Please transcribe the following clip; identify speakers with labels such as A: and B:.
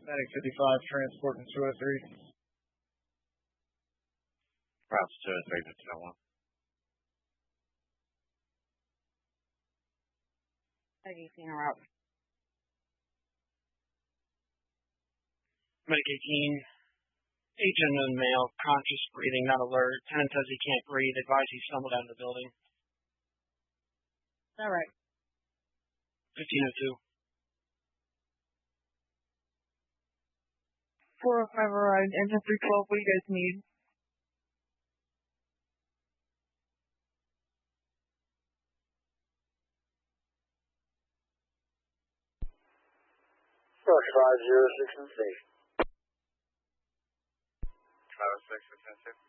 A: Medic 55, transport in 203.
B: Routes 203 to 201.
C: Medic 18 en route.
D: Medic 18, agent and male, conscious breathing, not alert. Tenant says he can't breathe. Advise he stumbled out of the building.
C: All right.
D: 1502.
E: 405 arrived. Engine 312, what do you guys need?
F: Rush 506 and safe.
B: 506 and safe.